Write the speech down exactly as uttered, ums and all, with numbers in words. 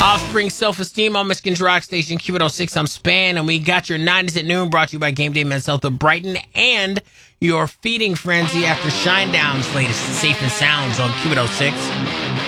Offspring Self-Esteem on Michigan's Rock Station, Q one oh six. I'm Span, and we got your nineties at noon brought to you by Game Day Men's Health of Brighton and your Feeding Frenzy after Shinedown's latest Safe and Sounds on Q one oh six.